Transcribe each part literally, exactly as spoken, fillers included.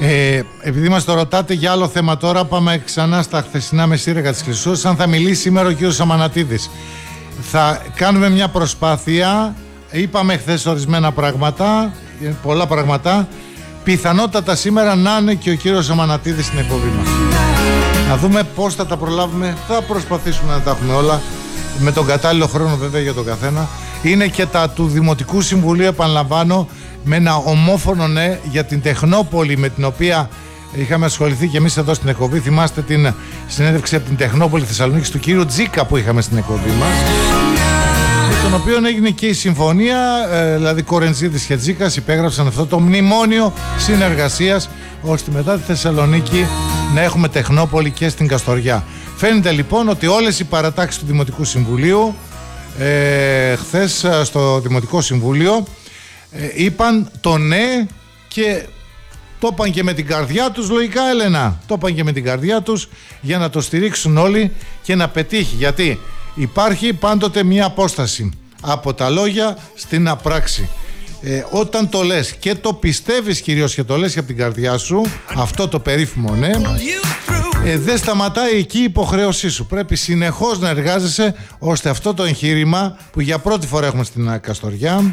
Ε, επειδή μας το ρωτάτε για άλλο θέμα τώρα, πάμε ξανά στα χθεσινά μεσήρεγγα της Χρυσούς. Αν θα μιλήσει σήμερα ο κύριος Αμανατίδης, θα κάνουμε μια προσπάθεια. Είπαμε χθες ορισμένα πράγματα, πολλά πράγματα. Πιθανότατα σήμερα να είναι και ο κύριος Αμανατίδης στην εκπομπή μας. Να δούμε πώς θα τα προλάβουμε. Θα προσπαθήσουμε να τα έχουμε όλα, με τον κατάλληλο χρόνο βέβαια για τον καθένα. Είναι και τα του Δημοτικού Συμβουλίου, επαναλαμβάνω, με ένα ομόφωνο ναι για την Τεχνόπολη, με την οποία είχαμε ασχοληθεί και εμείς εδώ στην εκπομπή. Θυμάστε την συνέντευξη από την Τεχνόπολη Θεσσαλονίκης του κύριου Τζίκα που είχαμε στην εκπομπή μας, με τον οποίο έγινε και η συμφωνία, ε, δηλαδή Κορεντζίδης και Τζίκας υπέγραψαν αυτό το μνημόνιο συνεργασίας, ώστε μετά τη Θεσσαλονίκη να έχουμε Τεχνόπολη και στην Καστοριά. Φαίνεται λοιπόν ότι όλες οι παρατάξεις του Δημοτικού Συμβουλίου ε, χθες στο Δημοτικό Συμβούλιο ε, είπαν το ναι, και το είπαν και με την καρδιά τους, λογικά, Έλενα. Το είπαν και με την καρδιά τους για να το στηρίξουν όλοι και να πετύχει. Γιατί υπάρχει πάντοτε μια απόσταση από τα λόγια στην απράξη. Ε, όταν το λες και το πιστεύεις κυρίως και το λες και από την καρδιά σου, αυτό το περίφημο ναι, ε, δεν σταματάει εκεί η υποχρέωσή σου. Πρέπει συνεχώς να εργάζεσαι ώστε αυτό το εγχείρημα που για πρώτη φορά έχουμε στην Καστοριά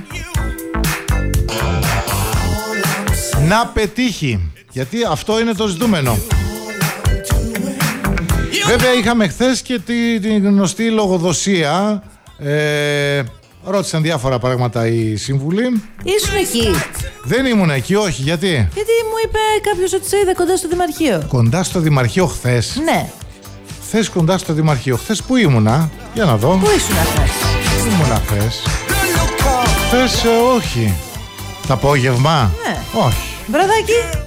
να πετύχει. Γιατί αυτό είναι το ζητούμενο. Βέβαια είχαμε χθες και την τη γνωστή λογοδοσία. ε, Ρώτησαν διάφορα πράγματα οι σύμβουλοι. Ήσουν εκεί? Δεν ήμουν εκεί, όχι. Γιατί? Γιατί μου είπε κάποιος ότι σε είδε κοντά στο Δημαρχείο. Κοντά στο Δημαρχείο χθες? Ναι. Χθες κοντά στο Δημαρχείο. Χθες που ήμουνα? Για να δω. Πού ήσουν χθες? Ήμουνα χθες. Χθες ε, όχι. Το απόγευμα? Ναι. Όχι. Βραδάκι?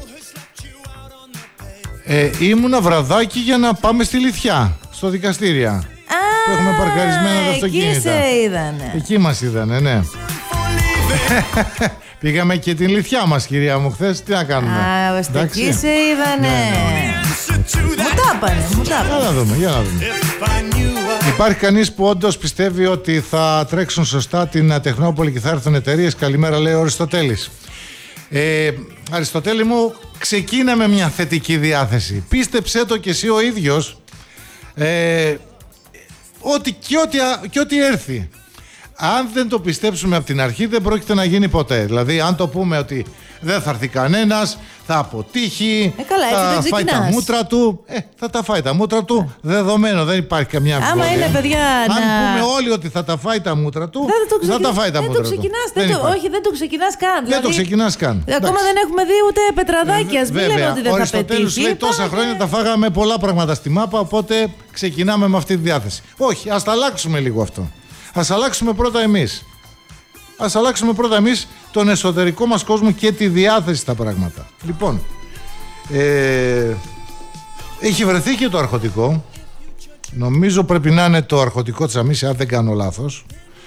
Ε, ήμουνα βραδάκι για να πάμε στη Λιθιά, στο δικαστήρια. Α, που έχουμε παρκαρισμένα τα αυτοκίνητα. εκεί σε είδανε. Εκεί μας είδανε, ναι. Πήγαμε και την Λιθιά μας, κυρία μου, χθες. Τι να κάνουμε? Α, ώστε εκεί σε είδανε. Ναι, ναι. Μου τα είπανε, μου τα είπανε. Για να δούμε, για να δούμε. Υπάρχει κανείς που όντως πιστεύει ότι θα τρέξουν σωστά την Τεχνόπολη και θα έρθουν εταιρείες? Καλημέρα, λέει ο Αριστοτέλης. Ε, Αριστοτέλη μου, ξεκίνα με μια θετική διάθεση. Πίστεψέ το και εσύ ο ίδιος, ε, ότι και ό,τι, και ό,τι έρθει. Αν δεν το πιστέψουμε από την αρχή, δεν πρόκειται να γίνει ποτέ. Δηλαδή, αν το πούμε ότι δεν θα έρθει κανένας, θα αποτύχει, ε, καλά, θα φάει τα μούτρα του. Ε, θα τα φάει τα μούτρα του, ε. δεδομένο, δεν υπάρχει καμιά αμφιβολία. Άμα είναι, παιδιά, αν να... πούμε όλοι ότι θα τα φάει τα μούτρα του, δεν ξεκι... θα τα φάει τα δεν μούτρα το του. Δεν το... Όχι, δεν το ξεκινάς καν. Δεν δηλαδή... το ξεκινάς καν. Ακόμα εντάξει. δεν έχουμε δει ούτε πετραδάκια. Μην λέμε ότι δεν ο θα Αριστοτέλους πετύχει. λέει τόσα Πάμε... χρόνια τα φάγαμε πολλά πράγματα στη μάπα, οπότε ξεκινάμε με αυτή τη διάθεση. Όχι, ας τα αλλάξουμε λίγο αυτό. Ας αλλάξουμε πρώτα εμείς. Ας αλλάξουμε πρώτα εμείς τον εσωτερικό μας κόσμο και τη διάθεση στα πράγματα. Λοιπόν, ε, έχει βρεθεί και το αρχοντικό. Νομίζω πρέπει να είναι το αρχοντικό της Αμίση, αν δεν κάνω λάθος.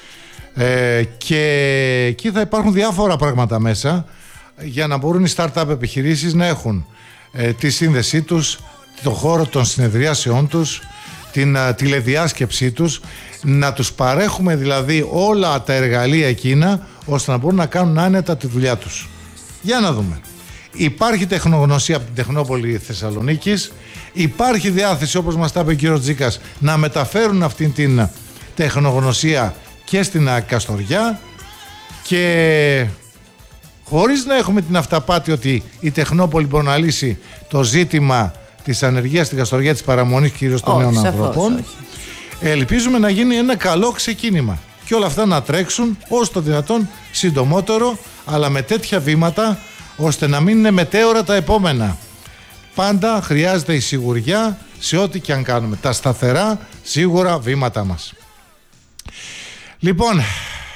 Ε, και εκεί θα υπάρχουν διάφορα πράγματα μέσα για να μπορούν οι startup επιχειρήσεις να έχουν ε, τη σύνδεσή τους, το χώρο των συνεδριάσεών τους, την α, τηλεδιάσκεψή τους, να τους παρέχουμε δηλαδή όλα τα εργαλεία εκείνα ώστε να μπορούν να κάνουν άνετα τη δουλειά τους. Για να δούμε. Υπάρχει τεχνογνωσία από την Τεχνόπολη Θεσσαλονίκης, υπάρχει διάθεση, όπως μας τα είπε ο κύριος Τζίκας, να μεταφέρουν αυτήν την τεχνογνωσία και στην Καστοριά, και χωρίς να έχουμε την αυταπάτη ότι η Τεχνόπολη μπορεί να λύσει το ζήτημα της ανεργίας στην Καστοριά, της παραμονής κυρίως των νέων ανθρώπων. Όχι. Ελπίζουμε να γίνει ένα καλό ξεκίνημα και όλα αυτά να τρέξουν όσο το δυνατόν συντομότερο, αλλά με τέτοια βήματα ώστε να μην είναι μετέωρα τα επόμενα. Πάντα χρειάζεται η σιγουριά σε ό,τι και αν κάνουμε. Τα σταθερά σίγουρα βήματα μας. Λοιπόν,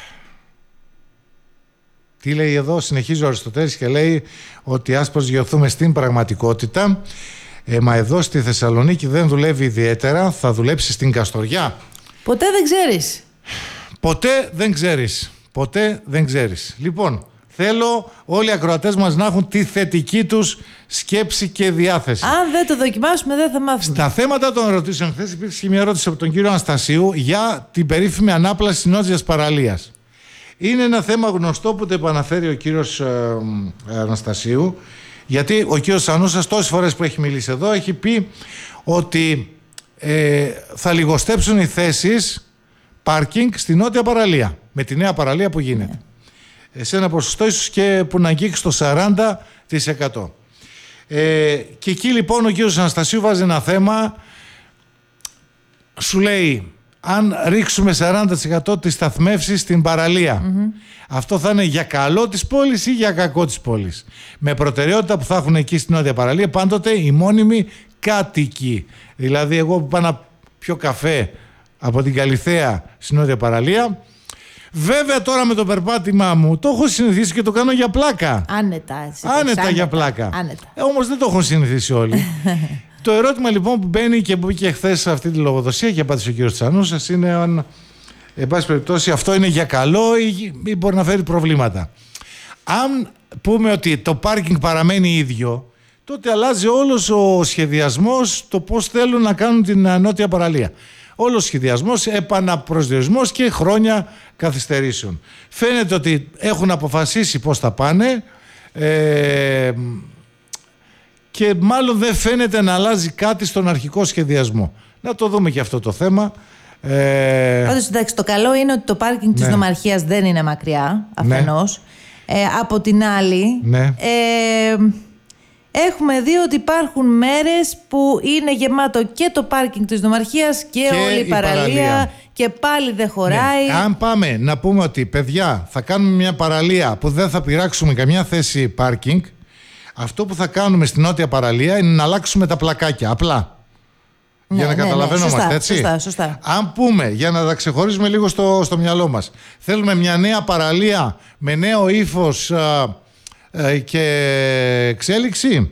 τι λέει εδώ? Συνεχίζει ο Αριστοτέλης και λέει ότι ας προσγειωθούμε στην πραγματικότητα. Ε, μα εδώ στη Θεσσαλονίκη δεν δουλεύει ιδιαίτερα, θα δουλέψει στην Καστοριά. Ποτέ δεν ξέρεις. Ποτέ δεν ξέρεις. Ποτέ δεν ξέρεις. Λοιπόν, θέλω όλοι οι ακροατές μας να έχουν τη θετική τους σκέψη και διάθεση. Αν δεν το δοκιμάσουμε δεν θα μάθουμε. Στα θέματα των ερωτήσεων, χθες υπήρξε και μια ερώτηση από τον κύριο Αναστασίου για την περίφημη ανάπλαση της νότιας παραλίας. Είναι ένα θέμα γνωστό που το επαναφέρει ο κύριος ε, ε, Αναστασίου. Γιατί ο κύριος Σανούσας τόσες φορές που έχει μιλήσει εδώ έχει πει ότι ε, θα λιγοστέψουν οι θέσεις πάρκινγκ στη νότια παραλία, με τη νέα παραλία που γίνεται. Yeah. Σε ένα ποσοστό ίσως και που να αγγίξει στο σαράντα τοις εκατό. Ε, και εκεί λοιπόν ο κύριος Αναστασίου βάζει ένα θέμα, σου λέει αν ρίξουμε σαράντα τοις εκατό της σταθμεύσης στην παραλία, mm-hmm. αυτό θα είναι για καλό της πόλης ή για κακό της πόλης, με προτεραιότητα που θα έχουν εκεί στην νότια παραλία πάντοτε οι μόνιμοι κάτοικοι. Δηλαδή εγώ που πάω να πιω καφέ από την Καλιθέα στην νότια παραλία, βέβαια τώρα με το περπάτημά μου το έχω συνηθίσει και το κάνω για πλάκα. Άνετα. Εσύ, άνετα, άνετα για πλάκα. Ε, όμως δεν το έχουν συνηθίσει όλοι. Το ερώτημα λοιπόν που μπαίνει και που μπήκε χθες σε αυτή τη λογοδοσία και απάντησε ο κύριος Τσανούσας είναι αν, εν πάση περιπτώσει, αυτό είναι για καλό ή, ή μπορεί να φέρει προβλήματα. Αν πούμε ότι το πάρκινγκ παραμένει ίδιο, τότε αλλάζει όλος ο σχεδιασμός, το πώς θέλουν να κάνουν την νότια παραλία. Όλος ο σχεδιασμός, επαναπροσδιορισμός και χρόνια καθυστερήσεων. Φαίνεται ότι έχουν αποφασίσει πώς θα πάνε ε, και μάλλον δεν φαίνεται να αλλάζει κάτι στον αρχικό σχεδιασμό. Να το δούμε και αυτό το θέμα. Ε, Πάντως, εντάξει, το καλό είναι ότι το πάρκινγκ ναι. της Νομαρχίας δεν είναι μακριά αφενός. Ναι. Ε, από την άλλη... Ναι. Ε, Έχουμε δει ότι υπάρχουν μέρες που είναι γεμάτο και το πάρκινγκ της Νομαρχίας και, και όλη η παραλία, παραλία και πάλι δεν χωράει. Ναι. Αν πάμε να πούμε ότι παιδιά θα κάνουμε μια παραλία που δεν θα πειράξουμε καμιά θέση πάρκινγκ, αυτό που θα κάνουμε στην νότια παραλία είναι να αλλάξουμε τα πλακάκια απλά. Ναι, για να ναι, καταλαβαίνομαστε, ναι, σωστά, έτσι. Σωστά, σωστά. Αν πούμε, για να τα ξεχωρίζουμε λίγο στο, στο μυαλό μας, θέλουμε μια νέα παραλία με νέο ύφος και εξέλιξη,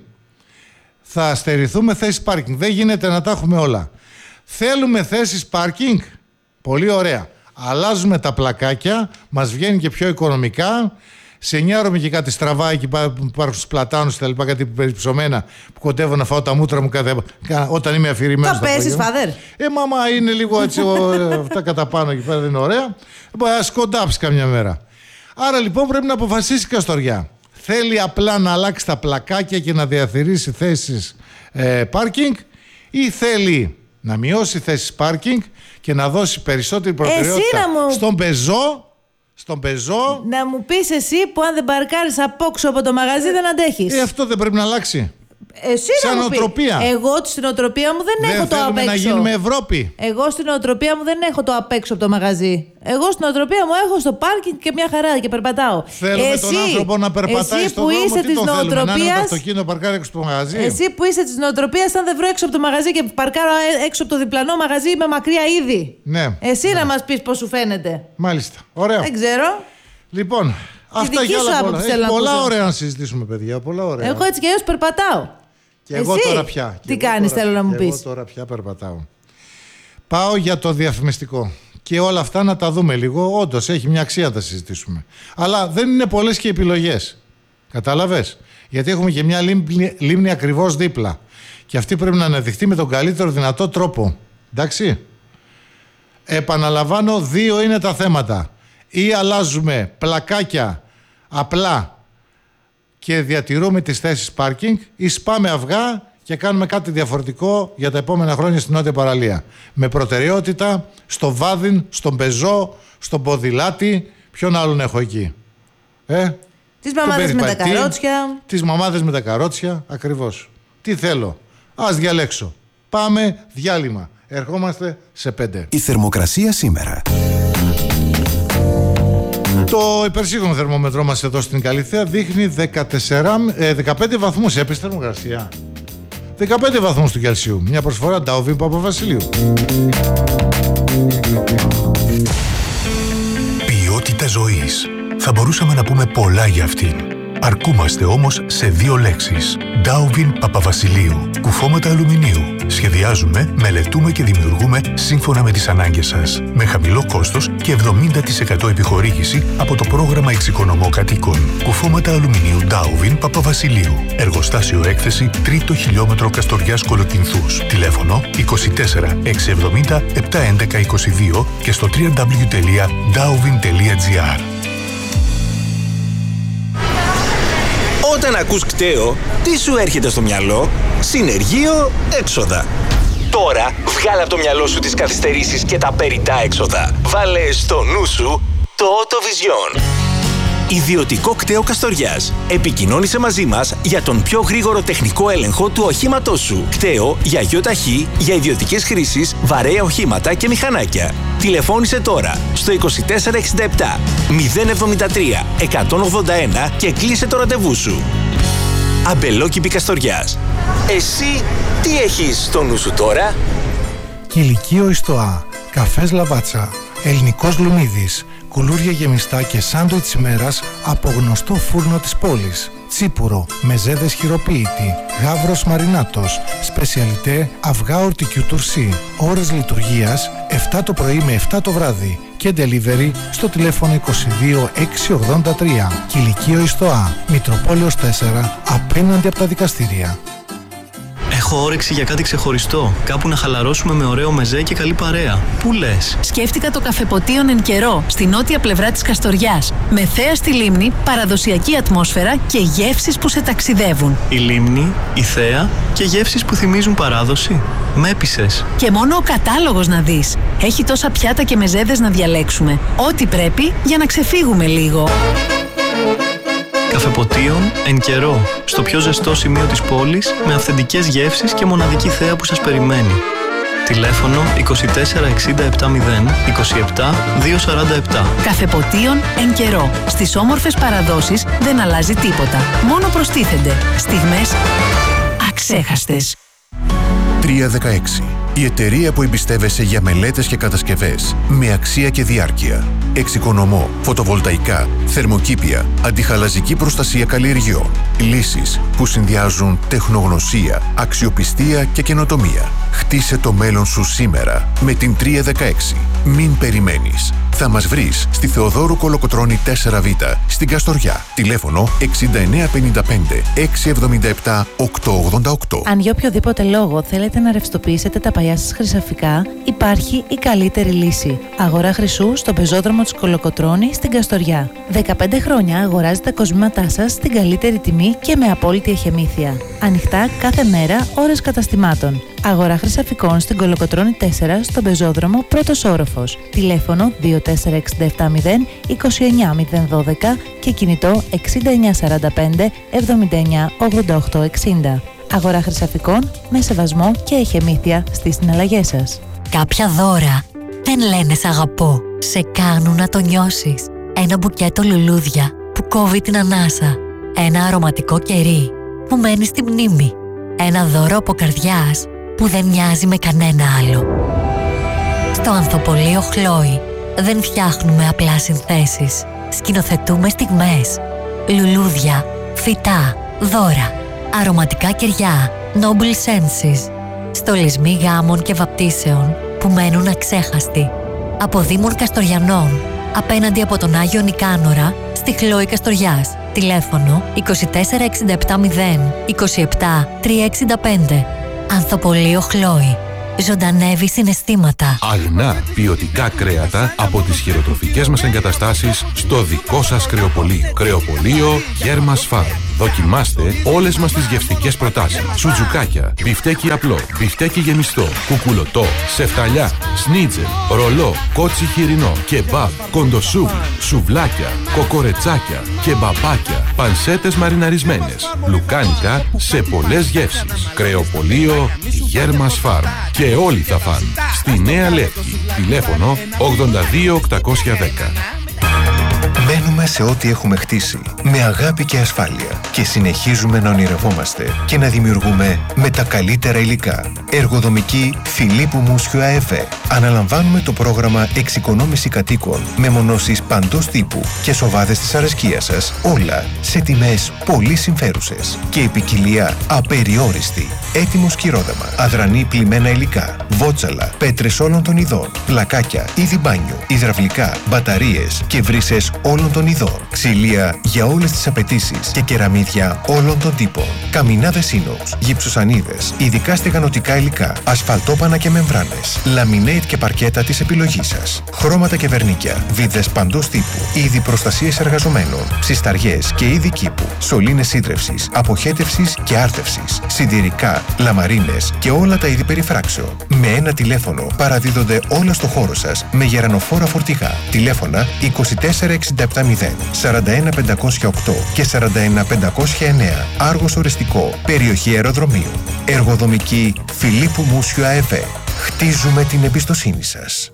θα στερηθούμε θέσεις πάρκινγκ. Δεν γίνεται να τα έχουμε όλα. Θέλουμε θέσεις πάρκινγκ, πολύ ωραία. Αλλάζουμε τα πλακάκια, μας βγαίνει και πιο οικονομικά. Σενιάρομαι και κάτι στραβά εκεί που υπάρχουν στους πλατάνους και τα λοιπά, κάτι περιψωμένα που κοντεύω να φάω τα μούτρα μου κάθε, όταν είμαι αφηρημένος. Το πέσεις, φάδερ. Ε, μάμα, είναι λίγο έτσι, αυτά κατά πάνω εκεί πέρα δεν είναι ωραία. Ας κοντάψει καμιά μέρα. Άρα λοιπόν πρέπει να αποφασίσει η Καστοριά. Θέλει απλά να αλλάξει τα πλακάκια και να διατηρήσει θέσεις ε, πάρκινγκ ή θέλει να μειώσει θέσεις πάρκινγκ και να δώσει περισσότερη προτεραιότητα μου... στον πεζό, στον πεζό. Να μου πεις εσύ που αν δεν παρκάρεις απόξω από το μαγαζί δεν αντέχεις. Ε, αυτό δεν πρέπει να αλλάξει. Εσύ σαν νοοτροπία. Εγώ στην νοοτροπία μου δεν, δεν έχω το απ' έξω. Να γίνουμε Ευρώπη. Εγώ στην νοοτροπία μου δεν έχω το απ' έξω από το μαγαζί. Εγώ στην νοοτροπία μου έχω στο πάρκινγκ και μια χαρά και περπατάω. Θέλουμε εσύ, τον άνθρωπο να περπατάει στον δρόμο. Τι τον θέλουμε, να είναι με το αυτοκίνητο παρκάρει έξω από το μαγαζί. Εσύ που είσαι της νοοτροπίας, αν δεν βρω έξω από το μαγαζί και παρκάρω έξω από το διπλανό μαγαζί, είμαι μακριά ήδη. Ναι. Εσύ ναι. να μας πεις πώς σου φαίνεται. Μάλιστα. Ωραία. Δεν ξέρω. Λοιπόν, αυτά και άλλα πολλά. Έχει πολλά ωραία να συζητήσουμε, παιδιά. Πολλά ωραία. Εγώ έτσι κι αλλιώς περπατάω. Και εγώ εσύ, τώρα πια. Τι κάνεις, θέλω να μου πεις. Εγώ τώρα πια περπατάω. Πάω για το διαφημιστικό. Και όλα αυτά να τα δούμε λίγο. Όντως έχει μια αξία να τα συζητήσουμε. Αλλά δεν είναι πολλές και επιλογές. Κατάλαβες. Γιατί έχουμε και μια λίμνη, λίμνη ακριβώς δίπλα. Και αυτή πρέπει να αναδειχθεί με τον καλύτερο δυνατό τρόπο. Εντάξει. Επαναλαμβάνω, δύο είναι τα θέματα. Ή αλλάζουμε πλακάκια απλά και διατηρούμε τις θέσεις πάρκινγκ ή σπάμε αυγά και κάνουμε κάτι διαφορετικό για τα επόμενα χρόνια στην νότια παραλία. Με προτεραιότητα στο Βάδιν, στον Πεζό, στον Ποδηλάτη. Ποιον άλλον έχω εκεί. Ε? Τις μαμάδες με τα καρότσια. Τις μαμάδες με τα καρότσια, ακριβώς. Τι θέλω. Ας διαλέξω. Πάμε διάλειμμα. Ερχόμαστε σε πέντε. Η θερμοκρασία σήμερα. Το υπερσύγχρονο θερμόμετρό μας εδώ στην Καλιθέα δείχνει δεκατέσσερα, ε, δεκαπέντε βαθμούς. Έπεσε θερμοκρασία. δεκαπέντε βαθμούς του Κελσίου. Μια προσφορά Ντάουβιν Παπαβασιλείου. Ποιότητα ζωής. Θα μπορούσαμε να πούμε πολλά για αυτήν. Αρκούμαστε όμως σε δύο λέξεις. Ντάουβιν Παπαβασιλείου. Κουφώματα αλουμινίου. Σχεδιάζουμε, μελετούμε και δημιουργούμε σύμφωνα με τις ανάγκες σας. Με χαμηλό κόστος και εβδομήντα τοις εκατό επιχορήγηση από το πρόγραμμα Εξοικονομώ Κατοίκων. Κουφώματα αλουμινίου Ντάουβιν Παπαβασιλείου. Εργοστάσιο έκθεση τρίτο χιλιόμετρο Καστοριάς Κολοκυνθούς. Τηλέφωνο είκοσι τέσσερα εξακόσια εβδομήντα επτακόσια έντεκα είκοσι δύο και στο double-u double-u double-u τελεία ντάουβιν τελεία τζι άρ. Όταν ακούς κταίο, τι σου έρχεται στο μυαλό? Συνεργείο έξοδα. Τώρα βγάλε από το μυαλό σου τις καθυστερήσεις και τα περιττά έξοδα. Βάλε στο νου σου το Autovision. Ιδιωτικό κταίο Καστοριάς. Επικοινώνησε μαζί μας για τον πιο γρήγορο τεχνικό έλεγχο του οχήματός σου. Κταίο για γιοταχή, για ιδιωτικές χρήσεις, βαρέα οχήματα και μηχανάκια. Τηλεφώνησε τώρα στο είκοσι τέσσερα εξήντα επτά μηδέν εβδομήντα τρία εκατόν ογδόντα ένα και κλείσε το ραντεβού σου. Αμπελόκηπη Καστοριάς. Εσύ τι έχεις στο νου σου τώρα? Κηλικείο Ιστοά, καφές Λαβάτσα, ελληνικός Λουνίδης, κουλούρια γεμιστά και σάντουιτς ημέρας από γνωστό φούρνο της πόλης. Τσίπουρο, μεζέδες χειροποίητη, γάβρος μαρινάτος, σπεσιαλιτέ αυγά ορτικιού τουρσί. Ώρες λειτουργίας επτά το πρωί με επτά το βράδυ και delivery στο τηλέφωνο είκοσι δύο εξακόσια ογδόντα τρία. Κηλικείο Ιστοά, Μητροπόλεως τέσσερα, απέναντι από τα δικαστήρια. Έχω όρεξη για κάτι ξεχωριστό. Κάπου να χαλαρώσουμε με ωραίο μεζέ και καλή παρέα. Πού λες? Σκέφτηκα το Καφεποτίον Εν Καιρό, στη νότια πλευρά της Καστοριάς. Με θέα στη λίμνη, παραδοσιακή ατμόσφαιρα και γεύσεις που σε ταξιδεύουν. Η λίμνη, η θέα και γεύσεις που θυμίζουν παράδοση. Με έπεισες. Και μόνο ο κατάλογος να δεις. Έχει τόσα πιάτα και μεζέδες να διαλέξουμε. Ό,τι πρέπει για να ξεφύγουμε λίγο. Καφεποτίον Εν Καιρό, στο πιο ζεστό σημείο της πόλης, με αυθεντικές γεύσεις και μοναδική θέα που σας περιμένει. Τηλέφωνο είκοσι τέσσερα εξήντα επτά μηδέν είκοσι επτά διακόσια σαράντα επτά. Καφεποτίον Εν Καιρό. Στις όμορφες παραδόσεις δεν αλλάζει τίποτα. Μόνο προστίθενται στιγμές αξέχαστες. τριακόσια δεκαέξι. Η εταιρεία που εμπιστεύεσαι για μελέτες και κατασκευές με αξία και διάρκεια. Εξοικονομώ, φωτοβολταϊκά, θερμοκήπια, αντιχαλαζική προστασία καλλιεργιών. Λύσεις που συνδυάζουν τεχνογνωσία, αξιοπιστία και καινοτομία. Χτίσε το μέλλον σου σήμερα με την τριακόσια δεκαέξι. Μην περιμένεις. Θα μας βρεις στη Θεοδόρου Κολοκοτρώνη τέσσερα β στην Καστοριά. Τηλέφωνο εξήντα εννέα πενήντα πέντε εξακόσια εβδομήντα επτά οκτακόσια ογδόντα οκτώ. Αν για οποιοδήποτε λόγο θέλετε να ρευστοποιήσετε τα παλιά σας χρυσαφικά, υπάρχει η καλύτερη λύση. Αγορά χρυσού στον πεζόδρομο της Κολοκοτρώνη στην Καστοριά. δεκαπέντε χρόνια αγοράζετε τα κοσμήματά σας στην καλύτερη τιμή και με απόλυτη εχεμήθεια. Ανοιχτά κάθε μέρα, ώρες καταστημάτων. Αγορά χρυσαφικών στην Κολοκοτρώνη τέσσερα στον πεζόδρομο πρώτος όροφος. Τηλέφωνο δύο τέσσερα εξήντα επτά μηδέν είκοσι εννέα μηδέν δώδεκα και κινητό εξήντα εννέα σαράντα πέντε εβδομήντα εννέα ογδόντα οκτώ εξήντα. Αγορά χρυσαφικών με σεβασμό και εχεμήθεια στις συναλλαγές σας. Κάποια δώρα δεν λένε σ' αγαπώ, σε κάνουν να το νιώσεις. Ένα μπουκέτο λουλούδια που κόβει την ανάσα. Ένα αρωματικό κερί που μένει στη μνήμη. Ένα δώρο από καρδιάς που δεν μοιάζει με κανένα άλλο. Στο Ανθοπολείο Χλόι δεν φτιάχνουμε απλά συνθέσεις. Σκηνοθετούμε στιγμές. Λουλούδια, φυτά, δώρα, αρωματικά κεριά, Noble Senses. Στολισμοί γάμων και βαπτίσεων που μένουν αξέχαστοι. Από Δήμων Καστοριανών, απέναντι από τον Άγιο Νικάνορα, στη Χλόη Καστοριάς. Τηλέφωνο είκοσι τέσσερα εξήντα επτά μηδέν είκοσι επτά τριακόσια εξήντα πέντε. Ανθοπολείο Χλόη. Ζωντανεύει συναισθήματα. Αγνά ποιοτικά κρέατα από τις χειροτροφικές μας εγκαταστάσεις στο δικό σας κρεοπωλείο. Κρεοπωλείο Γέρμας Φάρμ. Δοκιμάστε όλες μας τις γευστικές προτάσεις. Σουτζουκάκια, μπιφτέκι απλό, μπιφτέκι γεμιστό, κουκουλωτό, σεφταλιά, σνίτζελ, ρολό, κότσι χοιρινό, κεμπάπ, κοντοσούβλι, σουβλάκια, κοκορετσάκια, κεμπαπάκια, πανσέτες μαριναρισμένες, λουκάνικα σε πολλές γεύσεις. Κρεοπωλείο Γέρμας Φάρμ. Και όλοι θα φάνε. Στη Νέα Λεύκη. Τηλέφωνο ογδόντα δύο οκτακόσια δέκα. Μένουμε σε ό,τι έχουμε χτίσει, με αγάπη και ασφάλεια και συνεχίζουμε να ονειρευόμαστε και να δημιουργούμε με τα καλύτερα υλικά. Εργοδομική Φιλίππου Μούσιου ΑΕΦΕ. Αναλαμβάνουμε το πρόγραμμα εξοικονόμηση κατοίκων με μονώσεις παντός τύπου και σοβάδες της αρεσκίας σας, όλα σε τιμές πολύ συμφέρουσες και ποικιλία απεριόριστη. Έτοιμο σκυρόδαμα, αδρανή πλημμένα υλικά, βότσαλα, πέτρες όλων των ειδών, πλακάκια, είδη μπάνιο, υδραυλικά, μπαταρίες και βρύσες όλων των ειδών. Unidor. Ξυλία για όλες τις απαιτήσεις και κεραμίδια όλων των τύπων. Καμινάδες ίνοξ, γυψοσανίδες, ειδικά στεγανοτικά υλικά, ασφαλτόπανα και μεμβράνες, λαμινέιτ και παρκέτα της επιλογής σας. Χρώματα και βερνίκια, βίδες παντός τύπου, είδη προστασίας εργαζομένων, ψισταριές και είδη κήπου, σωλήνες σύντρευσης, αποχέτευσης και άρτευσης, συντηρικά, λαμαρίνες και όλα τα είδη περιφράξεων. Με ένα τηλέφωνο παραδίδονται όλα στο χώρο σας με γερανοφόρα φορτηγά. Τηλέφωνα είκοσι τέσσερα εξήντα επτά μηδέν, σαράντα ένα πεντακόσια οκτώ και σαράντα ένα πεντακόσια εννέα. Άργος Οριστικό, περιοχή αεροδρομίου. Εργοδομική Φιλίππου Μούσιου ΑΕΒ. Χτίζουμε την εμπιστοσύνη σας.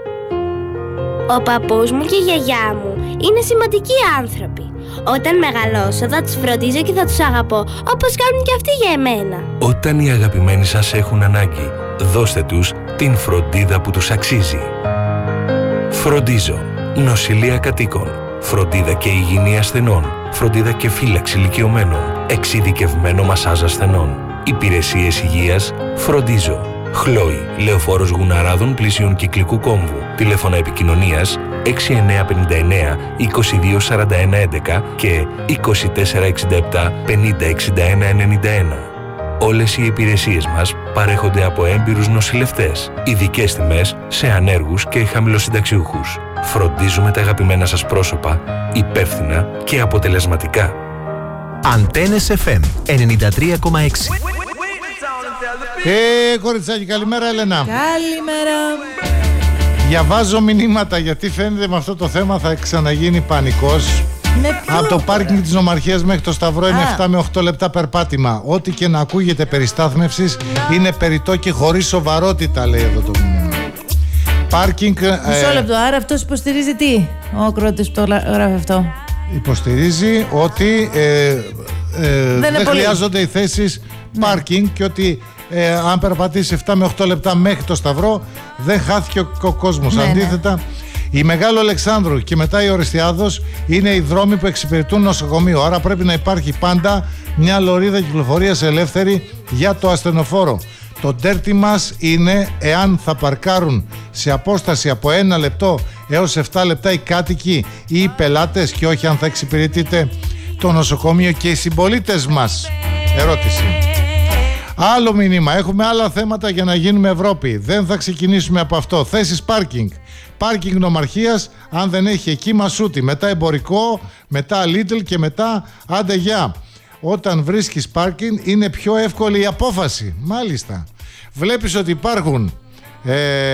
Ο παππούς μου και η γιαγιά μου είναι σημαντικοί άνθρωποι. Όταν μεγαλώσω θα τους φροντίζω και θα τους αγαπώ, όπως κάνουν και αυτοί για εμένα. Όταν οι αγαπημένοι σας έχουν ανάγκη, δώστε τους την φροντίδα που τους αξίζει. Φροντίζω. Νοσηλεία κατοίκων. Φροντίδα και υγιεινή ασθενών. Φροντίδα και φύλαξη ηλικιωμένων. Εξειδικευμένο μασάζ ασθενών. Υπηρεσίες υγείας. Φροντίζω. Χλόι, Λεωφόρος Γουναράδων πλησίων Κυκλικού Κόμβου. Τηλέφωνα επικοινωνίας έξι εννιά πέντε εννέα είκοσι δύο σαράντα ένα έντεκα και είκοσι τέσσερα εξήντα επτά πενήντα εξήντα ένα ενενήντα ένα. Όλες οι υπηρεσίες μας παρέχονται από έμπειρους νοσηλευτές. Ειδικές τιμές σε ανέργους και χαμηλοσυνταξιούχους. Φροντίζουμε τα αγαπημένα σας πρόσωπα υπεύθυνα και αποτελεσματικά. Αντένες εφ εμ ενενήντα τρία κόμμα έξι. Ε, κοριτσάκι, καλημέρα Έλενα. Καλημέρα. Διαβάζω μηνύματα γιατί φαίνεται με αυτό το θέμα θα ξαναγίνει πανικός. Από το πάρκινγκ της Νομαρχίας μέχρι το Σταυρό είναι επτά με οκτώ λεπτά περπάτημα. Ό,τι και να ακούγεται περί στάθμευσης είναι περιττό και χωρίς σοβαρότητα, λέει εδώ το μήνυμα. Πάρκινγκ. Μισό λεπτό, άρα αυτός υποστηρίζει τι? Ο Κρότης που το γράφει αυτό. Υποστηρίζει ότι ε, ε, δεν, δεν χρειάζονται οι θέσεις ναι. πάρκινγκ και ότι ε, αν περπατήσει επτά με οκτώ λεπτά μέχρι το Σταυρό δεν χάθηκε ο, ο κόσμος. Ναι, αντίθετα, ναι. η Μεγάλο Αλεξάνδρου και μετά η Ορεστιάδος είναι οι δρόμοι που εξυπηρετούν νοσοκομείο. Άρα πρέπει να υπάρχει πάντα μια λωρίδα κυκλοφορίας ελεύθερη για το ασθενοφόρο. Το ντέρτι μας είναι εάν θα παρκάρουν σε απόσταση από ένα λεπτό έως επτά λεπτά οι κάτοικοι ή οι πελάτες και όχι αν θα εξυπηρετείτε το νοσοκομείο και οι συμπολίτες μας. Ερώτηση. Άλλο μήνυμα. Έχουμε άλλα θέματα για να γίνουμε Ευρώπη. Δεν θα ξεκινήσουμε από αυτό. Θέσεις πάρκινγκ. Πάρκινγκ Νομαρχίας, αν δεν έχει εκεί μασούτη. Μετά εμπορικό, μετά Lidl και μετά άντε γεια. Όταν βρίσκεις πάρκινγκ είναι πιο εύκολη η απόφαση. Μάλιστα. Βλέπεις ότι υπάρχουν ε,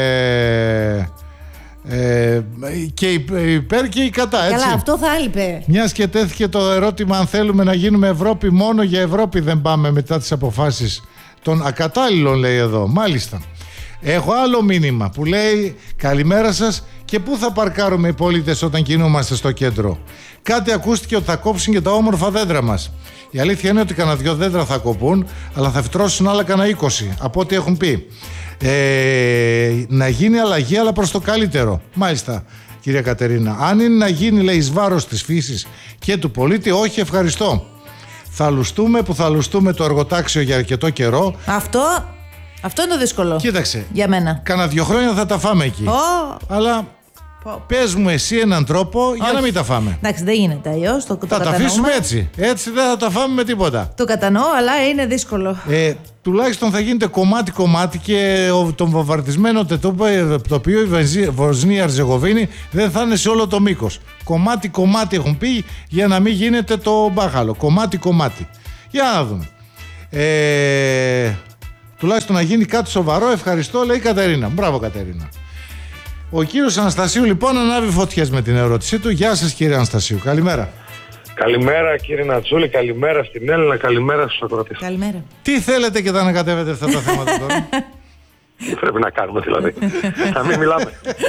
ε, και υπέρ και η κατά, έτσι. Καλά, αυτό θα έλειπε. Μιας και τέθηκε το ερώτημα αν θέλουμε να γίνουμε Ευρώπη, μόνο για Ευρώπη δεν πάμε μετά τις αποφάσεις των ακατάλληλων, λέει εδώ. Μάλιστα. Έχω άλλο μήνυμα που λέει καλημέρα σας και πού θα παρκάρουμε οι πολίτες όταν κινούμαστε στο κέντρο. Κάτι ακούστηκε ότι θα κόψουν και τα όμορφα δέντρα μας. Η αλήθεια είναι ότι κανένα δυο δέντρα θα κοπούν, αλλά θα φυτρώσουν άλλα κανένα είκοσι, από ό,τι έχουν πει. Ε, να γίνει αλλαγή, αλλά προς το καλύτερο. Μάλιστα, κυρία Κατερίνα. Αν είναι να γίνει, λέει, εις βάρος της φύσης και του πολίτη, όχι, ευχαριστώ. Θα λουστούμε που θα λουστούμε το εργοτάξιο για αρκετό καιρό. Αυτό, αυτό είναι το δύσκολο. Κοίταξε. Για μένα. Κάνα δύο χρόνια θα τα φάμε εκεί. Oh. Αλλά. Πες μου εσύ έναν τρόπο για να μην τα φάμε. Εντάξει, δεν γίνεται αλλιώς. Το, το θα τα αφήσουμε έτσι. Έτσι δεν θα τα φάμε με τίποτα. Το κατανοώ, αλλά είναι δύσκολο. Ε, τουλάχιστον θα γίνεται κομμάτι-κομμάτι και το βομβαρδισμένο τοπίο η Βοσνία Ερζεγοβίνη δεν θα είναι σε όλο το μήκος. Κομμάτι-κομμάτι έχουν πει για να μην γίνεται το μπάχαλο. Κομμάτι-κομμάτι. Για να δούμε. Ε, τουλάχιστον να γίνει κάτι σοβαρό. Ευχαριστώ, λέει η Κατερίνα. Μπράβο, Κατερίνα. Ο κύριος Αναστασίου λοιπόν ανάβει φωτιές με την ερώτησή του. Γεια σας κύριε Αναστασίου, καλημέρα. Καλημέρα κύριε Νατσούλη, καλημέρα στην Έλληνα, καλημέρα στους ακροατές. Καλημέρα. Τι θέλετε και τα ανακατεύετε αυτά τα θέματα τώρα? Τι πρέπει να κάνουμε δηλαδή, να μην μιλάμε.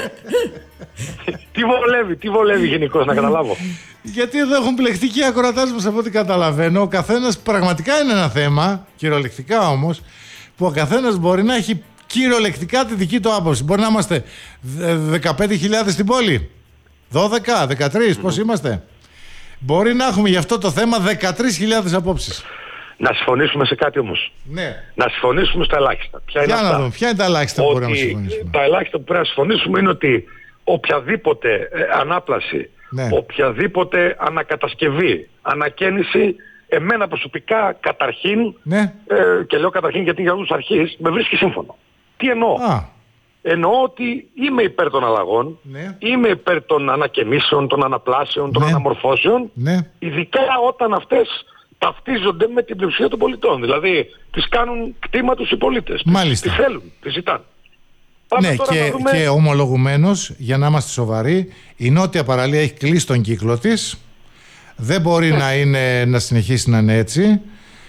Τι βολεύει, τι βολεύει γενικώς, να καταλάβω. Γιατί εδώ έχουν πλεχτεί και οι ακροατές μας από ό,τι καταλαβαίνω. Ο καθένας πραγματικά είναι ένα θέμα, κυριολεκτικά όμως, που ο καθένας μπορεί να έχει κυριολεκτικά τη δική του άποψη. Μπορεί να είμαστε δεκαπέντε χιλιάδες στην πόλη, δώδεκα, δεκατρία, mm-hmm. πώς είμαστε. Μπορεί να έχουμε για αυτό το θέμα δεκατρείς χιλιάδες απόψεις. Να συμφωνήσουμε σε κάτι όμως. Ναι. Να συμφωνήσουμε στα ελάχιστα. Ποια είναι, να δούμε, ποια είναι τα ελάχιστα που ότι μπορούμε να συμφωνήσουμε? Τα ελάχιστα που πρέπει να συμφωνήσουμε είναι ότι οποιαδήποτε ε, ανάπλαση Ναι. Οποιαδήποτε ανακατασκευή, ανακαίνιση, εμένα προσωπικά καταρχήν, ναι. ε, και λέω καταρχήν γιατί για όλους αρχής, με βρίσκει σύμφωνο. Τι εννοώ? Α. Εννοώ ότι είμαι υπέρ των αλλαγών, ναι. είμαι υπέρ των ανακαινήσεων, των αναπλάσεων, των ναι. αναμορφώσεων, ναι. ειδικά όταν αυτές ταυτίζονται με την πλειοψηφία των πολιτών. Δηλαδή, τις κάνουν κτήμα τους οι πολίτες. Μάλιστα. Τις θέλουν, τις ζητάνε. Ναι, και, δούμε... και ομολογουμένως, για να είμαστε σοβαροί, η νότια παραλία έχει κλείσει τον κύκλο της. Δεν μπορεί να, είναι, να συνεχίσει να είναι έτσι.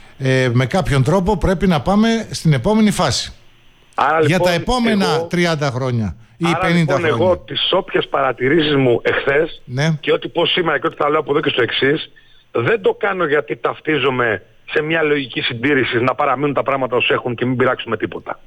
Ε, με κάποιον τρόπο πρέπει να πάμε στην επόμενη φάση. Άρα, για λοιπόν, τα επόμενα εγώ, τριάντα χρόνια ή άρα, πενήντα λοιπόν, χρόνια. Εγώ τις όποιες παρατηρήσεις μου εχθές, ναι. και ό,τι πω σήμερα και ό,τι θα λέω από εδώ και στο εξής, δεν το κάνω γιατί ταυτίζομαι σε μια λογική συντήρηση να παραμείνουν τα πράγματα όσο έχουν και μην πειράξουμε τίποτα.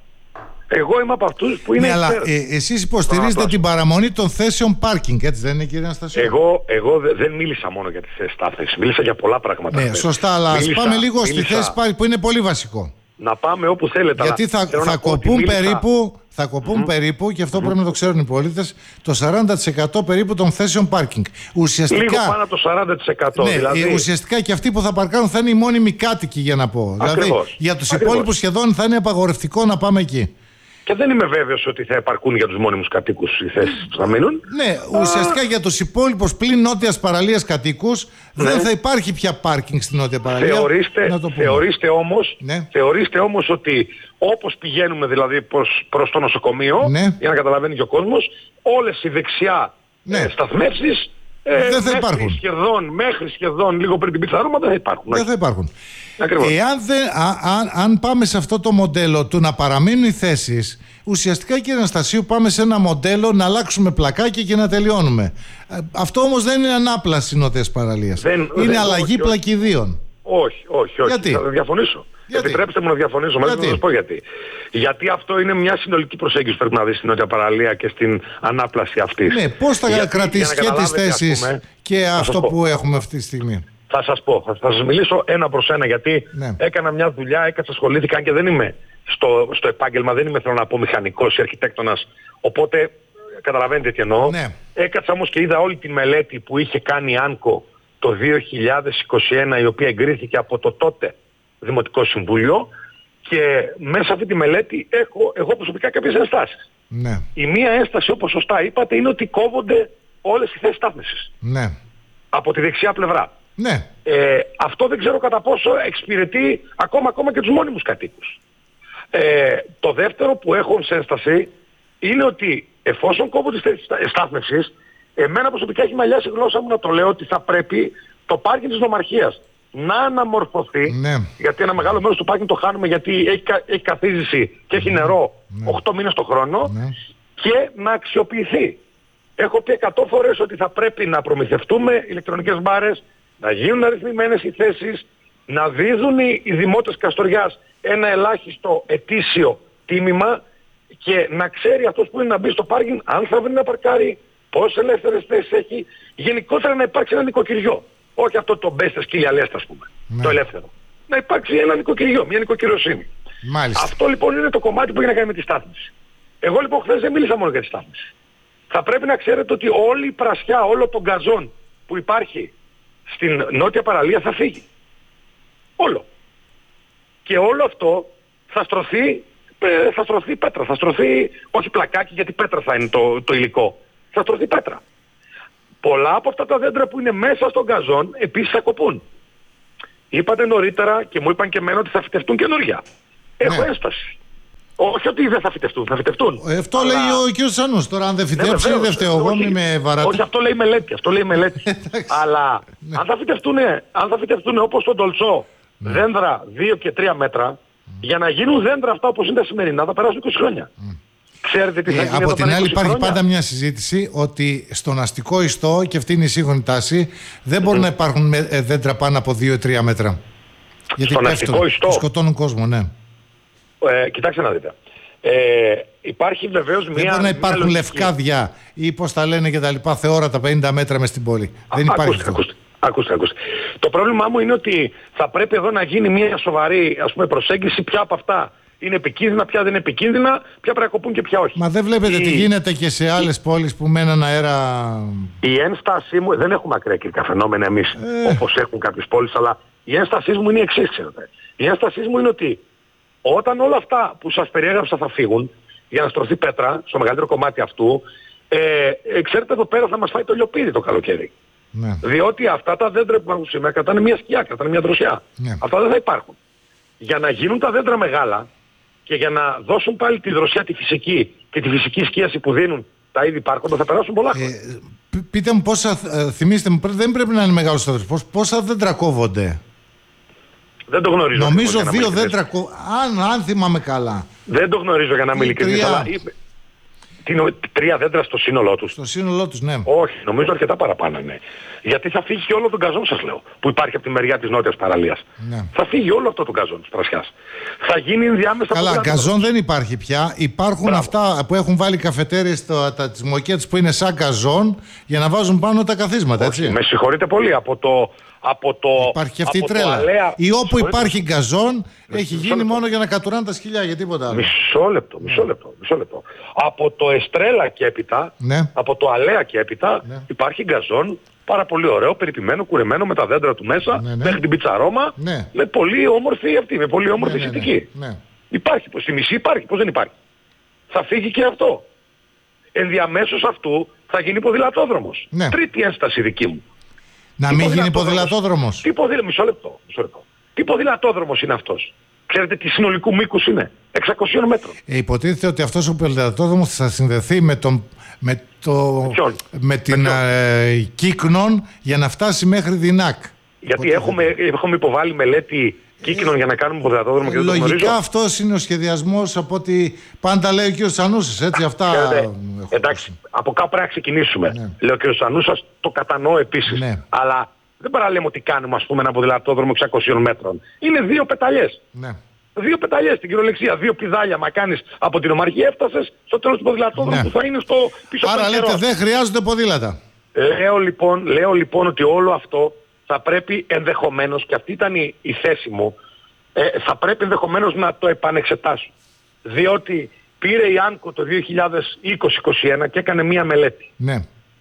Εγώ είμαι από αυτούς που είναι... Ναι, αλλά ε, εσείς υποστηρίζετε την παραμονή των θέσεων πάρκινγκ, έτσι δεν είναι, κύριε Αναστασίου? Εγώ, εγώ δε, δεν μίλησα μόνο για τις θέσεις στάθμευσης, μίλησα για πολλά πράγματα. Ναι, σωστά, αλλά ας πάμε λίγο μίλησα, στη θέση πάρκινγκ που είναι πολύ βασικό. Να πάμε όπου θέλετε. Γιατί θα, θα κοπούν περίπου, θα κοπούν mm-hmm. περίπου, και αυτό mm-hmm. πρέπει να το ξέρουν οι πολίτες, το σαράντα τοις εκατό περίπου των θέσεων πάρκινγκ. Ουσιαστικά, λίγο πάνω από το σαράντα τοις εκατό. Ναι, δηλαδή... ουσιαστικά και αυτοί που θα παρκάρουν θα είναι οι μόνιμοι κάτοικοι, για να πω. Ακριβώς. Δηλαδή για τους υπόλοιπους σχεδόν θα είναι απαγορευτικό να πάμε εκεί. Και δεν είμαι βέβαιος ότι θα επαρκούν για τους μόνιμους κατοίκους οι θέσεις που θα μείνουν. Ναι, ουσιαστικά Α... για τους υπόλοιπους πλην νότιας παραλίας κατοίκους ναι. δεν θα υπάρχει πια πάρκινγκ στην νότια παραλία. Θεωρήστε, θεωρήστε, όμως, ναι. θεωρήστε όμως ότι όπως πηγαίνουμε δηλαδή προς, προς το νοσοκομείο, ναι. για να καταλαβαίνει και ο κόσμος, όλες οι δεξιά ναι. ε, σταθμεύσεις ε, δεν θα μέχρι υπάρχουν. Σχεδόν, μέχρι σχεδόν λίγο πριν την πιθανότητα δεν θα υπάρχουν. Δεν θα υπάρχουν. Ακριβώς. Εάν δεν, α, αν, αν πάμε σε αυτό το μοντέλο του να παραμείνουν οι θέσεις, ουσιαστικά, κύριε Αναστασίου, πάμε σε ένα μοντέλο να αλλάξουμε πλακάκια και να τελειώνουμε. Αυτό όμως δεν είναι ανάπλαση νότιας παραλίας. Δεν, είναι δεν, αλλαγή όχι, πλακιδίων. Όχι, όχι, όχι. Γιατί? Θα διαφωνήσω. Γιατί? Επιτρέψτε μου να διαφωνήσω. Μαζί να σας πω γιατί. Γιατί αυτό είναι μια συνολική προσέγγιση που πρέπει να δει στην νότια παραλία και στην ανάπλαση αυτής. Ναι, πώς θα γιατί, κρατήσει και τις θέσεις πούμε, και αυτό που έχουμε αυτή τη στιγμή. Θα σας πω, θα, θα σας μιλήσω ένα προς ένα, γιατί ναι. έκανα μια δουλειά, έκατσα, ασχολήθηκα, αν και δεν είμαι στο, στο επάγγελμα, δεν είμαι, θέλω να πω, μηχανικός ή αρχιτέκτονας, οπότε καταλαβαίνετε τι εννοώ. Ναι. Έκατσα όμως και είδα όλη τη μελέτη που είχε κάνει η Άνκο το δύο χιλιάδες είκοσι ένα, η οποία εγκρίθηκε από το τότε Δημοτικό Συμβούλιο, και μέσα σε αυτή τη μελέτη έχω εγώ προσωπικά κάποιες ενστάσεις. Ναι. Η μία ένσταση, όπως σωστά είπατε, είναι ότι κόβονται όλες οι θέσεις στάθμευσης. Ναι. Από τη δεξιά πλευρά. Ναι. Ε, αυτό δεν ξέρω κατά πόσο εξυπηρετεί ακόμα, ακόμα και τους μόνιμους κατοίκους. Ε, το δεύτερο που έχω σε ένσταση είναι ότι εφόσον κόβω τις θέσεις στάθμευσης, εμένα προσωπικά έχει μαλλιάσει η γλώσσα μου να το λέω ότι θα πρέπει το πάρκινγκ της νομαρχίας να αναμορφωθεί, ναι. γιατί ένα μεγάλο μέρος του πάρκινγκ το χάνουμε γιατί έχει, έχει καθίζηση και έχει νερό ναι. οκτώ μήνες το χρόνο ναι. και να αξιοποιηθεί. Έχω πει εκατό φορές ότι θα πρέπει να προμηθευτούμε ηλεκτρονικές μπάρες, να γίνουν αριθμημένες οι θέσεις, να δίδουν οι, οι δημότες Καστοριάς ένα ελάχιστο ετήσιο τίμημα και να ξέρει αυτός που είναι να μπει στο πάρκινγκ αν θα βρει να παρκάρει, πόσες ελεύθερες θέσεις έχει, γενικότερα να υπάρξει ένα νοικοκυριό. Όχι αυτό το μπέστε σκύλια λέστα, ας πούμε, ναι. το ελεύθερο. Να υπάρξει ένα νοικοκυριό, μια νοικοκυριοσύνη. Μάλιστα. Αυτό λοιπόν είναι το κομμάτι που έχει να κάνει με τη στάθμιση. Εγώ λοιπόν χθες δεν μίλησα μόνο για τη στάθμιση. Θα πρέπει να ξέρετε ότι όλη η πρασιά, όλο τον γκαζόν που υπάρχει στην νότια παραλία θα φύγει. Όλο. Και όλο αυτό θα στρωθεί, θα στρωθεί πέτρα. Θα στρωθεί, όχι πλακάκι, γιατί πέτρα θα είναι το, το υλικό. Θα στρωθεί πέτρα. Πολλά από αυτά τα δέντρα που είναι μέσα στον γκαζόν επίσης θα κοπούν. Είπατε νωρίτερα και μου είπαν και εμένα ότι θα φυτευτούν καινούργια. Έχω ναι. ένσταση. Όχι ότι δεν θα φυτευτούν, θα φυτευτούν. Ε, αυτό αλλά... λέει ο κ. Σανούς. Τώρα αν δεν φυτέψει, ναι, δεν φταίω εγώ, μη με βαράτε. Όχι, αυτό λέει μελέτη. Αυτό λέει μελέτη. Αλλά ναι. αν θα φυτευτούν, αν θα φυτευτούν όπως τον Τολτσό, ναι. δέντρα δύο και τρία μέτρα, mm. για να γίνουν δέντρα αυτά όπως είναι τα σημερινά, θα περάσουν είκοσι χρόνια. Mm. Ξέρετε τι θα ε, γίνει από την άλλη υπάρχει χρόνια. πάντα μια συζήτηση ότι στον αστικό ιστό, και αυτή είναι η σύγχρονη τάση, δεν μπορούν mm. να υπάρχουν δέντρα πάνω από δύο τρία μέτρα. Γιατί στον πέφτουν αστικό ιστό. Σκοτώνουν κόσμο, ναι. Ε, κοιτάξτε να δείτε. Ε, υπάρχει βεβαίως μια... Δεν μπορεί να υπάρχουν λευκάδια ή πώς τα λένε και τα λοιπά θεόρατα πενήντα μέτρα μες στην πόλη. Α, δεν υπάρχει ακούστε, αυτό. Ακούστε, ακούστε, ακούστε. Το πρόβλημά μου είναι ότι θα πρέπει εδώ να γίνει μια σοβαρή, ας πούμε, προσέγγιση ποια από αυτά είναι επικίνδυνα, ποια δεν είναι επικίνδυνα, ποια πρέπει να κοπούν και ποια όχι. Μα δεν βλέπετε η... τι γίνεται και σε άλλες η... πόλεις που με έναν αέρα... Η ένστασή μου, δεν έχουμε ακραία κυρικά φαινόμενα εμείς ε... όπως έχουν κάποιες πόλεις, αλλά η ένστασή μου είναι η εξής, ξέρετε. Η ένστασή μου είναι ότι όταν όλα αυτά που σας περιέγραψα θα φύγουν, για να στρωθεί πέτρα στο μεγαλύτερο κομμάτι αυτού, ε, ε, ξέρετε εδώ πέρα θα μας φάει το λιοπύρι το καλοκαίρι. Ναι. Διότι αυτά τα δέντρα που υπάρχουν σήμερα κρατάνε μια σκιά, κρατάνε μια δροσιά. Ναι. Αυτά δεν θα υπάρχουν. Για να γίνουν τα δέντρα μεγάλα και για να δώσουν πάλι τη δροσιά, τη φυσική και τη φυσική σκίαση που δίνουν τα ήδη υπάρχοντα, θα περάσουν πολλά χρόνια. Ε, πείτε μου πόσα, ε, θυμίστε μου, δεν πρέπει να είναι μεγάλος το δέντρο, πόσα δέντρα κόβονται. Δεν το γνωρίζω. Νομίζω δύο δέντρα κόβονται, αν, αν θυμάμαι καλά. Δεν το γνωρίζω για να είμαι ειλικρινής, αλλά... Τρία δέντρα στο σύνολό τους. Στο σύνολό τους, ναι. Όχι, νομίζω αρκετά παραπάνω είναι. Γιατί θα φύγει και όλο τον καζόν, σας λέω, που υπάρχει από τη μεριά της νότιας παραλίας. Ναι. Θα φύγει όλο αυτό το καζόν της Πρασιάς. Θα γίνει ενδιάμεσα... Καλά, καζόν δεν υπάρχει πια. Υπάρχουν Μπράβο. αυτά που έχουν βάλει καφετέρειες, τις μοκέτες που είναι σαν καζόν για να βάζουν πάνω τα καθίσματα, έτσι. Όχι, με συγχωρείτε πολύ. Από το... Από το, υπάρχει και αυτή η τρέλα. Αλέα... Ή όπου υπάρχει γκαζόν έχει γίνει λεπτό. μόνο για να κατουράνε τα σκυλιά, για τίποτα άλλο. Μισό λεπτό, μισό λεπτό, μισό λεπτό. Από το Εστρέλα και έπειτα, ναι. από το Αλέα και έπειτα, ναι. υπάρχει γκαζόν πάρα πολύ ωραίο, περιποιημένο, κουρεμένο με τα δέντρα του μέσα, ναι, ναι. μέχρι την πιτσαρώμα, ναι. με πολύ όμορφη αυτή, με πολύ όμορφη ναι, αισθητική. Ναι, ναι, ναι. Υπάρχει, στη μισή υπάρχει, πώς δεν υπάρχει. Θα φύγει και αυτό. Ενδιαμέσως αυτού θα γίνει ποδηλατόδρομος. Ναι. Τρίτη ένσταση δική μου. Να μην γίνει ποδηλατόδρομος. Τι ποδήλατο, μισό λεπτό, μισό λεπτό. Τι ποδηλατόδρομος είναι αυτός? Ξέρετε τι συνολικού μήκους είναι? εξακόσια μέτρων. Ε, υποτίθεται ότι αυτός ο ποδηλατόδρομος θα συνδεθεί με, τον, με, το, με, με την ε, Κύκνον για να φτάσει μέχρι την ΑΚ. Γιατί έχουμε, έχουμε υποβάλει μελέτη Κύκνον για να κάνουμε ποδηλατόδρομο και δεν το γνωρίζω. Λογικά αυτός είναι ο σχεδιασμός από ό,τι πάντα λέει ο κ. Σανούσης, έτσι, αυτά... Ξέρετε, εντάξει, από κάπου πρέπει να ξεκινήσουμε. Ναι. Λέει ο κ. Σανούσας, το κατανοώ επίσης. Ναι. Αλλά δεν παραλέμε ότι κάνουμε, ας πούμε, ένα ποδηλατόδρομο εξακόσια μέτρων. Είναι δύο πεταλιές. Ναι. Δύο πεταλιές στην κυριολεξία, δύο πηδάλια. Μα κάνεις από την Ομαρχία, έφτασες στο τέλος του ποδηλατόδρομου ναι. που θα είναι στο πίσω. Άρα λέτε δεν χρειάζονται ποδήλατα. Λέω λοιπόν, λέω λοιπόν ότι όλο αυτό θα πρέπει ενδεχομένως, και αυτή ήταν η, η θέση μου, ε, θα πρέπει ενδεχομένως να το επανεξετάσω. Διότι πήρε η Άνκο το δύο χιλιάδες είκοσι είκοσι ένα και έκανε μία μελέτη. Ναι.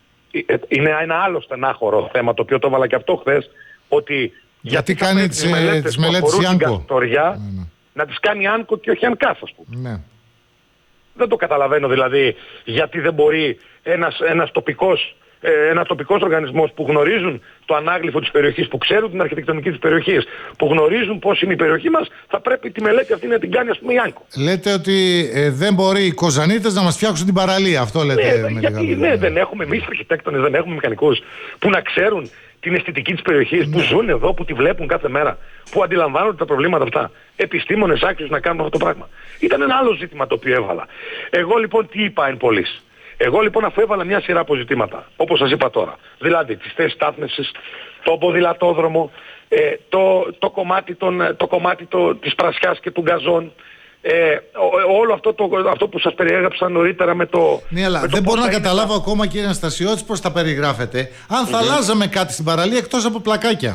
Ε, είναι ένα άλλο στενάχωρο θέμα, το οποίο το έβαλα και αυτό χθες, ότι γιατί, γιατί κάνει τις μελέτες, μελέτες η Άνκο. Καστοριά, ναι, ναι. να τις κάνει η Άνκο και όχι Ανκάς, ας πούμε. Ναι. Δεν το καταλαβαίνω δηλαδή γιατί δεν μπορεί ένας, ένας τοπικός ένας τοπικός οργανισμός που γνωρίζουν το ανάγλυφο της περιοχής, που ξέρουν την αρχιτεκτονική της περιοχής, που γνωρίζουν πώς είναι η περιοχή μας, θα πρέπει τη μελέτη αυτή να την κάνει, ας πούμε, η Άνκο. Λέτε ότι ε, δεν μπορεί οι Κοζανίτες να μας φτιάξουν την παραλία, αυτό λέτε. Ναι, με γιατί ναι, δεν έχουμε εμείς αρχιτέκτονες, δεν έχουμε μηχανικούς που να ξέρουν την αισθητική της περιοχής, ναι. που ζουν εδώ, που τη βλέπουν κάθε μέρα, που αντιλαμβάνονται τα προβλήματα αυτά. Επιστήμονες άξιους να κάνουν αυτό το πράγμα. Ήταν ένα άλλο ζήτημα το οποίο έβαλα. Εγώ λοιπόν τι είπα εν πολλής? Εγώ λοιπόν αφού έβαλα μια σειρά από ζητήματα, όπως σας είπα τώρα, δηλαδή τις θέσεις στάθμευσης, το ποδηλατόδρομο, ε, το, το κομμάτι, των, το κομμάτι το, της Πρασιάς και του γκαζόν, ε, όλο αυτό, το, αυτό που σας περιέγραψα νωρίτερα με το... Ναι, αλλά δεν μπορώ να καταλάβω τα... ακόμα, κύριε Αναστασιώτης, πώς τα περιγράφετε, αν θα mm-hmm. αλλάζαμε κάτι στην παραλία εκτός από πλακάκια.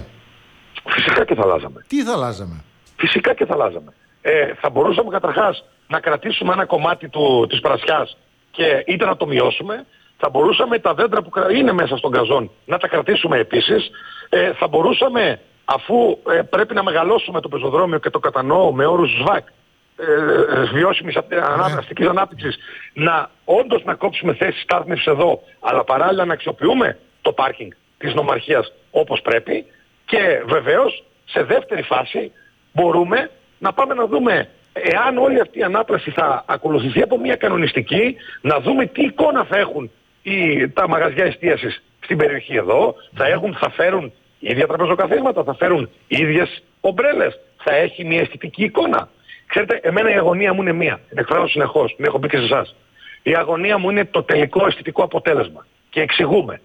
Φυσικά και θα αλλάζαμε. Τι θα αλλάζαμε? Φυσικά και θα αλλάζαμε. Ε, θα μπορούσαμε καταρχάς να κρατήσουμε ένα κομμάτι του, της Πρασιάς και είτε να το μειώσουμε, θα μπορούσαμε τα δέντρα που είναι μέσα στον γκαζόν να τα κρατήσουμε επίσης, ε, θα μπορούσαμε, αφού ε, πρέπει να μεγαλώσουμε το πεζοδρόμιο και το κατανοώ με όρους ΣΒΑΚ, ε, βιώσιμης αστικής ανάπτυξης, να όντως να κόψουμε θέσεις στάθμευσης εδώ, αλλά παράλληλα να αξιοποιούμε το πάρκινγκ της νομαρχίας όπως πρέπει, και βεβαίως σε δεύτερη φάση μπορούμε να πάμε να δούμε, εάν όλη αυτή η ανάπραση θα ακολουθηθεί από μια κανονιστική, να δούμε τι εικόνα θα έχουν οι, τα μαγαζιά εστίασης στην περιοχή εδώ, θα, έχουν, θα φέρουν ίδια τραπεζοκαθίσματα, θα φέρουν ίδιες ομπρέλες, θα έχει μια αισθητική εικόνα. Ξέρετε, εμένα η αγωνία μου είναι μία, την εκφράζω συνεχώς, την έχω πει και σε εσάς. Η αγωνία μου είναι το τελικό αισθητικό αποτέλεσμα και εξηγούμε.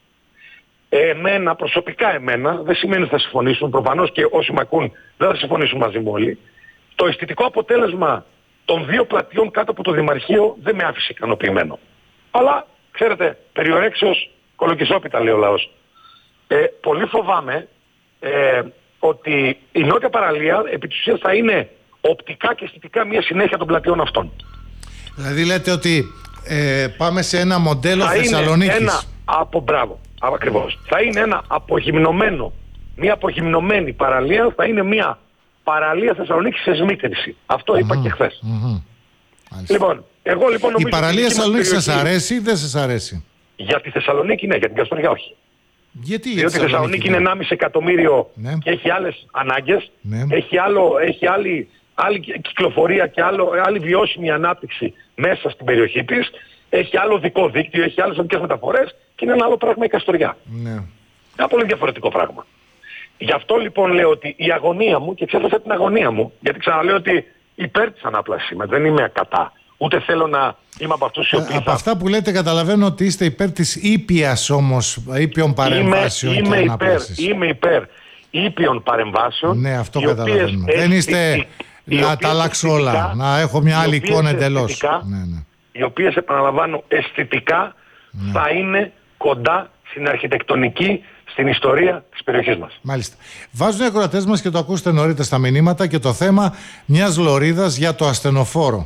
Εμένα, προσωπικά εμένα, δεν σημαίνει ότι θα συμφωνήσουν, προφανώς και όσοι με ακούν δεν θα συμφωνήσουν μαζί μου όλοι. Το αισθητικό αποτέλεσμα των δύο πλατιών κάτω από το Δημαρχείο δεν με άφησε ικανοποιημένο. Αλλά, ξέρετε, περιορέξεως κολοκυσόπιτα λέει ο λαός. Ε, πολύ φοβάμαι ε, ότι η νότια παραλία επί της ουσίας θα είναι οπτικά και αισθητικά μια συνέχεια των πλατιών αυτών. Δηλαδή λέτε ότι ε, πάμε σε ένα μοντέλο θα Θεσσαλονίκης. Είναι ένα από μπράβο, ακριβώς. Θα είναι ένα απογυμνωμένο, μια απογυμνωμένη παραλία, θα είναι μια παραλία Θεσσαλονίκης σε σμήτρηση. Αυτό είπα mm-hmm. και χθες. Mm-hmm. Λοιπόν, εγώ λοιπόν νομίζω... Η παραλία Θεσσαλονίκης σας αρέσει ή δεν σας αρέσει? Για τη Θεσσαλονίκη ναι, για την Καστοριά όχι. Γιατί η Θεσσαλονίκη, Θεσσαλονίκη είναι ενάμιση εκατομμύριο ναι. και έχει άλλες ανάγκες, ναι. έχει, άλλο, έχει άλλη, άλλη κυκλοφορία και άλλο, άλλη βιώσιμη ανάπτυξη μέσα στην περιοχή της, έχει άλλο δικό δίκτυο, έχει άλλες οδικές μεταφορές και είναι ένα άλλο πράγμα η Καστοριά. Ναι. Ένα πολύ διαφορετικό πράγμα. Γι' αυτό λοιπόν λέω ότι η αγωνία μου, και εξέφρασα την αγωνία μου, γιατί ξαναλέω ότι υπέρ της ανάπλασης είμαι, δεν είμαι κατά. Ούτε θέλω να είμαι από αυτούς οι οποίοι... Από θα... αυτά που λέτε καταλαβαίνω ότι είστε υπέρ της ήπιας όμως, ήπιων παρεμβάσεων είμαι, και είμαι ανάπλασης. Υπέρ, είμαι υπέρ ήπιων παρεμβάσεων. Ναι, αυτό καταλαβαίνω. Δεν είστε να τα αλλάξω όλα, να έχω μια άλλη εικόνα εντελώς. Ναι, ναι. Οι οποίες, επαναλαμβάνω, αισθητικά ναι. θα είναι κοντά στην αρχιτεκτονική, στην ιστορία της περιοχής μας. Μάλιστα. Βάζουν οι ακροατές μας και το ακούστε νωρίτερα στα μηνύματα και το θέμα μιας λωρίδας για το ασθενοφόρο.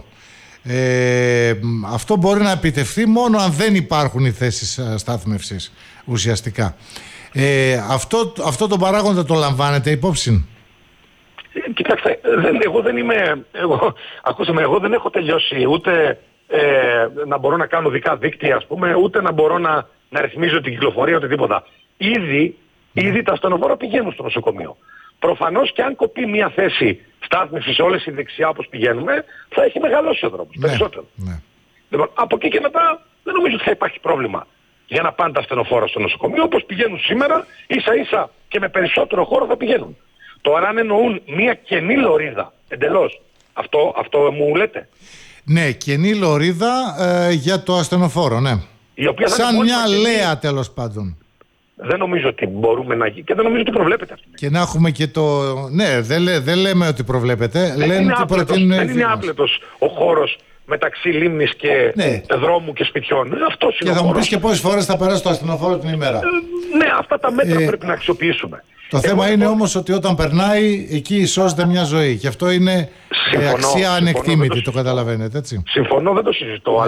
Ε, αυτό μπορεί να επιτευχθεί μόνο αν δεν υπάρχουν οι θέσεις στάθμευσης ουσιαστικά. Ε, αυτό, αυτό το παράγοντα το λαμβάνετε υπόψη? Ε, κοιτάξτε, δεν, εγώ δεν είμαι, εγώ, ακούσαμε, εγώ δεν έχω τελειώσει ούτε ε, να μπορώ να κάνω δικά δίκτυα ας πούμε, ούτε να μπορώ να, να ρυθμίζω την κυκλοφορία, ούτε τίποτα. Ήδη, ήδη τα ασθενοφόρα πηγαίνουν στο νοσοκομείο. Προφανώς και αν κοπεί μια θέση στάθμισης σε όλες οι δεξιά όπως πηγαίνουμε, θα έχει μεγαλώσει ο δρόμος, ναι, περισσότερο. Ναι. Λοιπόν, από εκεί και μετά δεν νομίζω ότι θα υπάρχει πρόβλημα για να πάνε τα ασθενοφόρα στο νοσοκομείο, όπως πηγαίνουν σήμερα, ίσα ίσα και με περισσότερο χώρο θα πηγαίνουν. Τώρα αν εννοούν μια κενή λωρίδα, εντελώς, αυτό, αυτό μου λέτε? Ναι, κενή λωρίδα ε, για το ασθενοφόρο, ναι. Η οποία σαν μια λέα τέλος πάντων. Δεν νομίζω ότι μπορούμε να γίνει και δεν νομίζω ότι προβλέπεται αυτή. Και να έχουμε και το... Ναι, δεν, λέ, δεν λέμε ότι προβλέπεται. Δεν λένε είναι ότι άπλετος, προτείνουν. Δεν είναι άπλετος ο χώρος μεταξύ λίμνης και ναι. δρόμου και σπιτιών. Αυτός και είναι θα ο μου χώρος. πεις και πόσες φορές θα περάσει το ασθενοφόρο την ημέρα. Ε, ναι, αυτά τα μέτρα ε, πρέπει να αξιοποιήσουμε. Το θέμα Εγώ, είναι εγώ... όμως ότι όταν περνάει εκεί σώζεται μια ζωή. Και αυτό είναι συμφωνώ, αξία ανεκτήμητη, το... το καταλαβαίνετε, έτσι. Συμφωνώ, δεν το συζητώ.